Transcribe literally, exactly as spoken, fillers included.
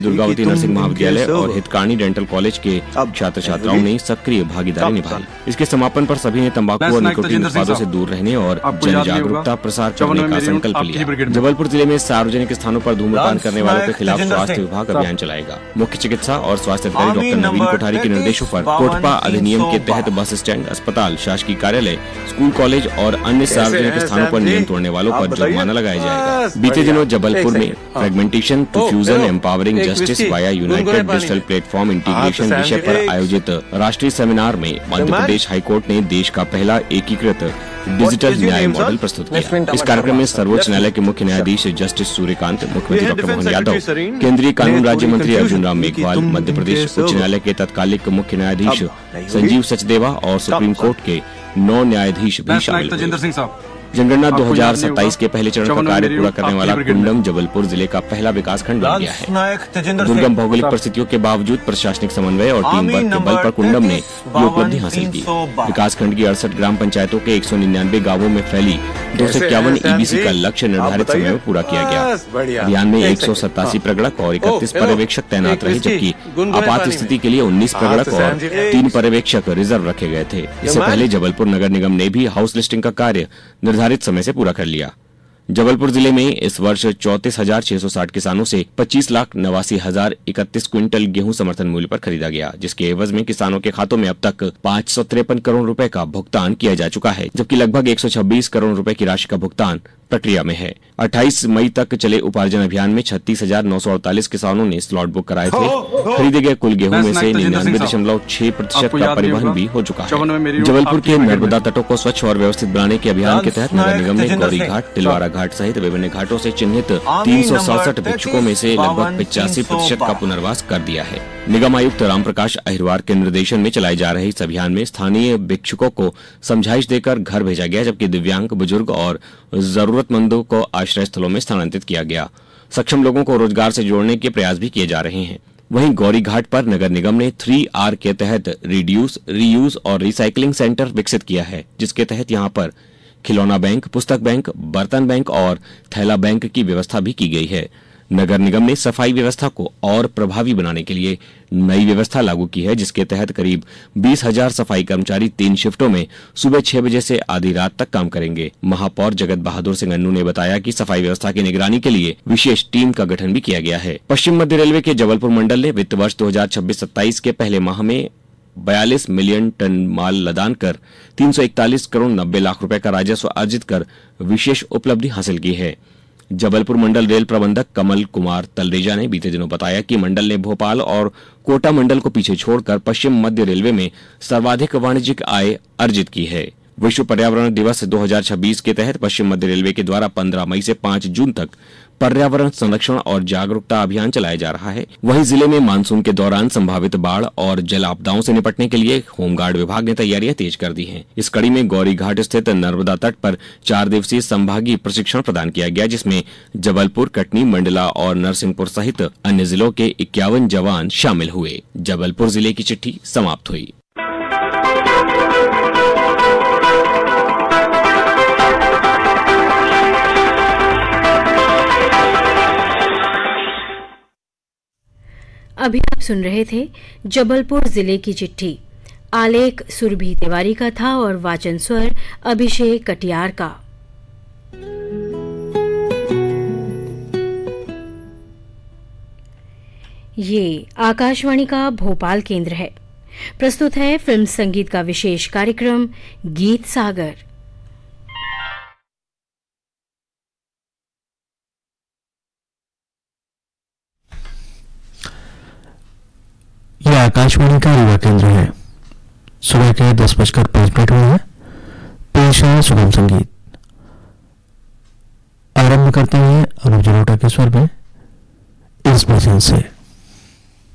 Durgavati nursing महाविद्यालय और हितकानी dental college के छात्र छात्राओं ने सक्रिय भागीदारी निभाई। इसके समापन पर सभी ने तंबाकू और निकोटीन उत्पादों से दूर रहने और जन जागरूकता प्रसार करने का संकल्प लिया। जबलपुर जिले में सार्वजनिक स्थानों पर धूम्रपान करने वालों के खिलाफ स्वास्थ्य विभाग अभियान चलाएगा। मुख्य चिकित्सा और स्वास्थ्य अधिकारी डॉक्टर नवीन कोठारी के निर्देशों पर कोटपा अधिनियम के तहत बस स्टैंड, अस्पताल, शासकीय कार्यालय, स्कूल, कॉलेज और अन्य सार्वजनिक स्थानों पर नियम तोड़ने वालों पर जुर्माना लगाया जाएगा। बीते दिनों जबलपुर में fragmentation to fusion empowering justice via United digital platform integration विषय पर आयोजित राष्ट्रीय सेमिनार में मध्य प्रदेश हाईकोर्ट ने देश का पहला एकीकृत डिजिटल न्याय मॉडल प्रस्तुत किया। इस कार्यक्रम में सर्वोच्च न्यायालय के मुख्य न्यायाधीश जस्टिस सूर्यकांत, मुख्यमंत्री डॉक्टर मोहन यादव, केंद्रीय कानून राज्य मंत्री अर्जुन राम मेघवाल, मध्य प्रदेश उच्च न्यायालय के तत्कालिक मुख्य न्यायाधीश संजीव सचदेवा और सुप्रीम कोर्ट के नौ न्यायाधीश भी शामिल हुए। जनगणना दो हज़ार सत्ताईस के पहले चरण का कार्य पूरा करने वाला कुंडम जबलपुर जिले का पहला विकास खंड बन गया है। दुर्गम भौगोलिक परिस्थितियों के बावजूद प्रशासनिक समन्वय और टीम वर्क के बल पर कुंडम ने ये उपलब्धि हासिल की। विकास खंड की अड़सठ ग्राम पंचायतों के एक सौ निन्यानवे गाँवों में फैली दो सौ इक्यावन ईबीसी का लक्ष्य निर्धारित समय में पूरा किया गया। अभियान में एक सौ सतासी प्रगणक और इकतीस पर्यवेक्षक तैनात रहे, जबकि आपात स्थिति के लिए उन्नीस प्रगणक और तीन पर्यवेक्षक रिजर्व रखे गए थे। इससे पहले जबलपुर नगर निगम ने भी हाउस लिस्टिंग का कार्य निर्धारित समय से पूरा कर लिया। जबलपुर जिले में इस वर्ष चौंतीस हजार छह सौ साठ किसानों से पच्चीस लाख नवासी हजार इकतीस क्विंटल गेहूं समर्थन मूल्य पर खरीदा गया, जिसके एवज में किसानों के खातों में अब तक पाँच सौ तिरपन करोड़ रुपए का भुगतान किया जा चुका है, जबकि लगभग एक सौ छब्बीस करोड़ रुपए की राशि का भुगतान प्रक्रिया में है। अट्ठाईस मई तक चले उपार्जन अभियान में छत्तीस हजार नौ सौ अड़तालीस किसानों ने स्लॉट बुक कराए थे। खरीदे गए कुल गेहूं में से निन्यानवे दशमलव छह प्रतिशत का परिवहन भी हो चुका है। जबलपुर के नर्मदा तटों को स्वच्छ और व्यवस्थित बनाने के अभियान के तहत नगर निगम ने गौरी घाट, तिलवारा घाट सहित विभिन्न घाटों से चिन्हित तीन सौ सड़सठ भिक्षुकों में से लगभग पिचासी प्रतिशत का पुनर्वास कर दिया है। निगम आयुक्त राम प्रकाश अहिरवार के निर्देशन में चलाए जा रहे इस अभियान में स्थानीय भिक्षुकों को समझाइश देकर घर भेजा गया, जबकि दिव्यांग, बुजुर्ग और जरूरतमंदों को आश्रय स्थलों में स्थानांतरित किया गया। सक्षम लोगों को रोजगार से जोड़ने के प्रयास भी किए जा रहे हैं। वहीं गौरी घाट पर नगर निगम ने थ्री आर के तहत रिड्यूस, रीयूज और रिसाइकलिंग सेंटर विकसित किया है, जिसके तहत यहां पर खिलौना बैंक, पुस्तक बैंक, बर्तन बैंक और थैला बैंक की व्यवस्था भी की गई है। नगर निगम ने सफाई व्यवस्था को और प्रभावी बनाने के लिए नई व्यवस्था लागू की है, जिसके तहत करीब बीस हजार सफाई कर्मचारी तीन शिफ्टों में सुबह छह बजे से आधी रात तक काम करेंगे। महापौर जगत बहादुर सिंह अन्नू ने बताया कि सफाई व्यवस्था की निगरानी के लिए विशेष टीम का गठन भी किया गया है। पश्चिम मध्य रेलवे के जबलपुर मंडल ने वित्त वर्ष दो हजार छब्बीस सत्ताईस के पहले माह में बयालीस मिलियन टन माल लदान कर तीन सौ इकतालीस करोड़ नब्बे लाख रुपए का राजस्व अर्जित कर विशेष उपलब्धि हासिल की है। जबलपुर मंडल रेल प्रबंधक कमल कुमार तलरेजा ने बीते दिनों बताया कि मंडल ने भोपाल और कोटा मंडल को पीछे छोड़कर पश्चिम मध्य रेलवे में सर्वाधिक वाणिज्यिक आय अर्जित की है। विश्व पर्यावरण दिवस दो हज़ार छब्बीस के तहत पश्चिम मध्य रेलवे के द्वारा पंद्रह मई से पाँच जून तक पर्यावरण संरक्षण और जागरूकता अभियान चलाया जा रहा है। वहीं जिले में मानसून के दौरान संभावित बाढ़ और जल आपदाओं से निपटने के लिए होमगार्ड विभाग ने तैयारियां तेज कर दी हैं। इस कड़ी में गौरी घाट स्थित नर्मदा तट पर चार दिवसीय संभागीय प्रशिक्षण प्रदान किया गया, जिसमें जबलपुर, कटनी, मंडला और नरसिंहपुर सहित अन्य जिलों के इक्यावन जवान शामिल हुए। जबलपुर जिले की चिट्ठी समाप्त हुई। अभी आप सुन रहे थे जबलपुर जिले की चिट्ठी। आलेख सुरभि तिवारी का था और वाचन स्वर अभिषेक कटियार का। ये आकाशवाणी का भोपाल केंद्र है। प्रस्तुत है फिल्म संगीत का विशेष कार्यक्रम गीत सागर। यह आकाशवाणी का युवा केंद्र है। सुबह के दस बजकर पांच मिनट हुए हैं। पेश है सुगम संगीत। आरंभ करते हैं अनुज जलोटा के स्वर में इस मशीन से।